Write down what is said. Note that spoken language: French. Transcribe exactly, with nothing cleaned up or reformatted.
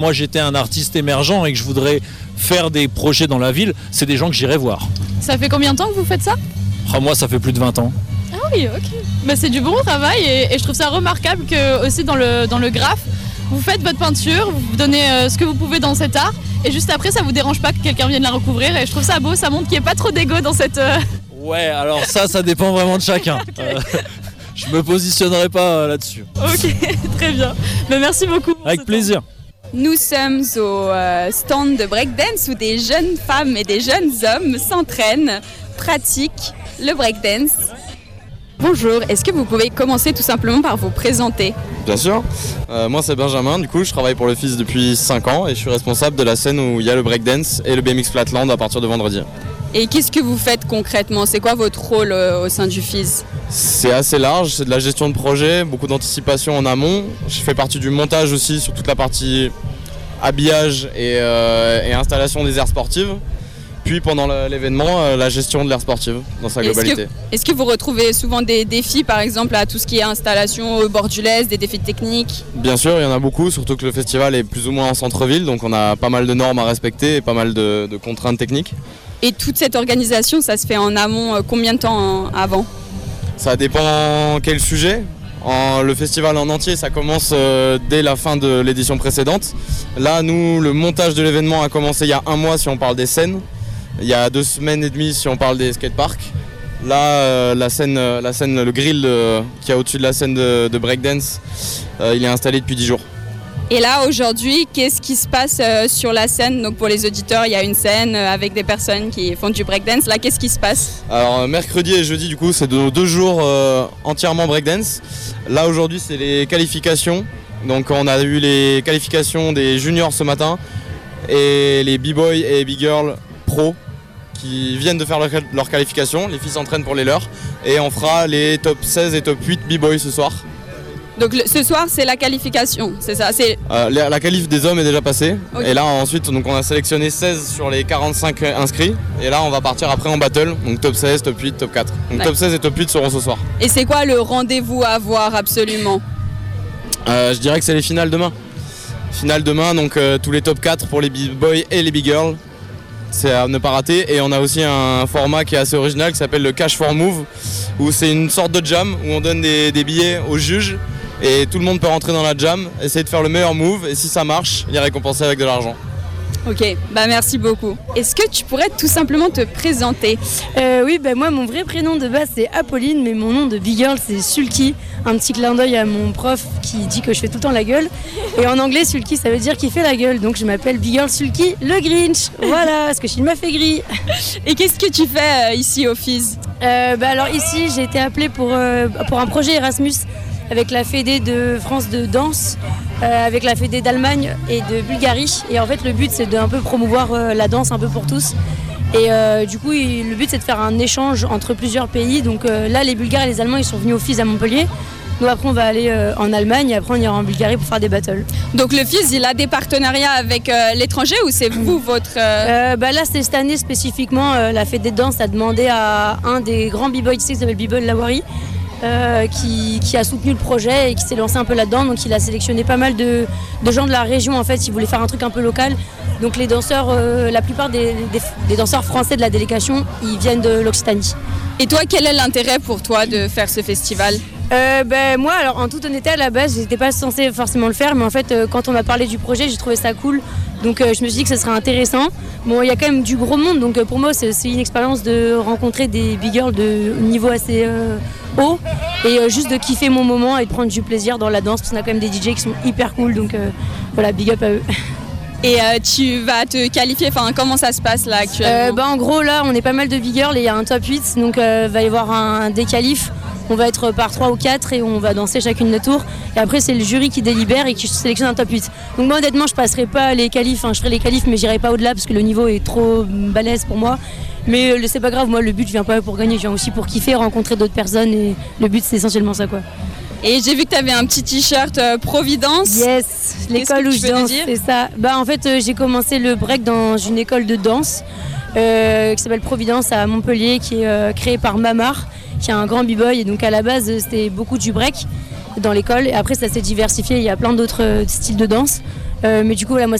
Moi j'étais un artiste émergent et que je voudrais faire des projets dans la ville, c'est des gens que j'irai voir. Ça fait combien de temps que vous faites ça ? Ah, moi ça fait plus de vingt ans. Ah oui, ok. Bah, c'est du bon travail et, et je trouve ça remarquable que aussi dans le, dans le graphe, vous faites votre peinture, vous donnez euh, ce que vous pouvez dans cet art et juste après ça vous dérange pas que quelqu'un vienne la recouvrir et je trouve ça beau, ça montre qu'il n'y a pas trop d'ego dans cette... Euh... Ouais, alors ça, ça dépend vraiment de chacun. Okay. Euh, je me positionnerai pas euh, là-dessus. Ok, très bien. Bah, merci beaucoup. Avec plaisir. Nous sommes au euh, stand de breakdance où des jeunes femmes et des jeunes hommes s'entraînent, pratiquent le breakdance. Bonjour, est-ce que vous pouvez commencer tout simplement par vous présenter ? Bien sûr, euh, moi c'est Benjamin, du coup je travaille pour le F I S depuis cinq ans et je suis responsable de la scène où il y a le breakdance et le B M X Flatland à partir de vendredi. Et qu'est-ce que vous faites concrètement ? C'est quoi votre rôle euh, au sein du F I S ? C'est assez large, c'est de la gestion de projet, beaucoup d'anticipation en amont. Je fais partie du montage aussi sur toute la partie habillage et, euh, et installation des aires sportives. Puis pendant l'événement, euh, la gestion de l'aire sportive dans sa globalité. Est-ce que, est-ce que vous retrouvez souvent des défis, par exemple, à tout ce qui est installation au bord du Lez, des défis techniques ? Bien sûr, il y en a beaucoup, surtout que le festival est plus ou moins en centre-ville, donc on a pas mal de normes à respecter et pas mal de, de contraintes techniques. Et toute cette organisation, ça se fait en amont, euh, combien de temps avant ? Ça dépend quel sujet. En, le festival en entier, ça commence euh, dès la fin de l'édition précédente. Là, nous, le montage de l'événement a commencé il y a un mois si on parle des scènes. Il y a deux semaines et demie si on parle des skateparks. Là, euh, la scène, euh, la scène, le grill euh, qui est au-dessus de la scène de, de breakdance, euh, il est installé depuis dix jours. Et là, aujourd'hui, qu'est-ce qui se passe euh, sur la scène ? Donc pour les auditeurs, il y a une scène euh, avec des personnes qui font du breakdance. Là, qu'est-ce qui se passe ? Alors mercredi et jeudi, du coup, c'est deux, deux jours euh, entièrement breakdance. Là, aujourd'hui, c'est les qualifications. Donc on a eu les qualifications des juniors ce matin et les b-boys et b-girls pro qui viennent de faire leur, leur qualification. Les filles s'entraînent pour les leurs et on fera les top seize et top huit b-boys ce soir. Donc le, ce soir c'est la qualification, c'est ça c'est... Euh, la, la qualif des hommes est déjà passée. Okay. Et là ensuite donc, on a sélectionné seize sur les quarante-cinq inscrits et là on va partir après en battle, donc top seize, top huit, top quatre. Donc ouais. Top seize et top huit seront ce soir. Et c'est quoi le rendez-vous à voir absolument ? euh, Je dirais que c'est les finales demain. Finale demain, donc euh, tous les top quatre pour les b-boys et les b-girls. C'est à ne pas rater. Et on a aussi un format qui est assez original qui s'appelle le Cash for Move, où c'est une sorte de jam où on donne des, des billets aux juges et tout le monde peut rentrer dans la jam, essayer de faire le meilleur move et si ça marche, il est récompensé avec de l'argent. Ok, bah merci beaucoup. Est-ce que tu pourrais tout simplement te présenter ? euh, Oui, bah moi mon vrai prénom de base c'est Apolline, mais mon nom de big girl c'est Sulky. Un petit clin d'œil à mon prof qui dit que je fais tout le temps la gueule. Et en anglais Sulky ça veut dire qu'il fait la gueule, donc je m'appelle Big Girl Sulky le Grinch. Voilà, parce que je suis une meuf aigrie. Et qu'est-ce que tu fais euh, ici au F I S ? euh, bah Alors ici j'ai été appelée pour, euh, pour un projet Erasmus avec la Fédé de France de danse, euh, avec la Fédé d'Allemagne et de Bulgarie. Et en fait, le but, c'est de un peu promouvoir euh, la danse un peu pour tous. Et euh, du coup, il, le but, c'est de faire un échange entre plusieurs pays. Donc euh, là, les Bulgares et les Allemands, ils sont venus au F I S à Montpellier. Nous, après, on va aller euh, en Allemagne et après, on ira en Bulgarie pour faire des battles. Donc le F I S, il a des partenariats avec euh, l'étranger ou c'est vous, votre... Euh... Euh, bah là, c'est cette année spécifiquement, euh, la Fédé de danse a demandé à un des grands b-boys ici, qui s'appelle B-Boy Lawari, Euh, qui, qui a soutenu le projet et qui s'est lancé un peu là-dedans. Donc il a sélectionné pas mal de, de gens de la région en fait, il voulait faire un truc un peu local. Donc les danseurs, euh, la plupart des, des, des danseurs français de la délégation, ils viennent de l'Occitanie. Et toi, quel est l'intérêt pour toi de faire ce festival ? Euh, ben, moi, alors en toute honnêteté, à la base, j'étais pas censée forcément le faire, mais en fait, euh, quand on m'a parlé du projet, j'ai trouvé ça cool. Donc euh, je me suis dit que ce serait intéressant. Bon, il y a quand même du gros monde, donc euh, pour moi, c'est, c'est une expérience de rencontrer des big girls de niveau assez euh, haut et euh, juste de kiffer mon moment et de prendre du plaisir dans la danse, parce qu'on a quand même des D J qui sont hyper cool, donc euh, voilà, big up à eux. Et euh, tu vas te qualifier, enfin comment ça se passe là actuellement ? euh, bah, En gros, là, on est pas mal de big girls et il y a un top huit, donc il euh, va y avoir un, un des qualifs. On va être par trois ou quatre et on va danser chacune notre tour. Et après, c'est le jury qui délibère et qui sélectionne un top huit. Donc moi, honnêtement, je passerai pas les qualifs. Hein. Je ferai les qualifs, mais j'irai pas au-delà parce que le niveau est trop balèze pour moi. Mais euh, c'est pas grave, moi, le but, je viens pas pour gagner. Je viens aussi pour kiffer, rencontrer d'autres personnes. Et le but, c'est essentiellement ça, quoi. Et j'ai vu que tu avais un petit t-shirt euh, Providence. Yes, l'école où je danse, c'est ça. Bah, en fait, euh, j'ai commencé le break dans une école de danse euh, qui s'appelle Providence à Montpellier, qui est euh, créée par Mamar, qui est un grand b-boy. Et donc à la base, c'était beaucoup du break dans l'école. Et après, ça s'est diversifié. Il y a plein d'autres styles de danse. Euh, mais du coup, voilà, moi,